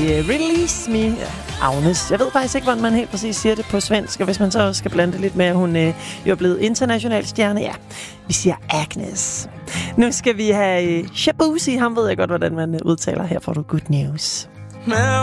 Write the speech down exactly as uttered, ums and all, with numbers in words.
det Release Me, Agnes. Jeg ved faktisk ikke, hvordan man helt præcis siger det på svensk, og hvis man så også skal blande det lidt med, at hun øh, jo er blevet international stjerne, ja, vi siger Agnes. Nu skal vi have øh, Shabuzi, ham ved jeg godt, hvordan man udtaler. Her får du Good News.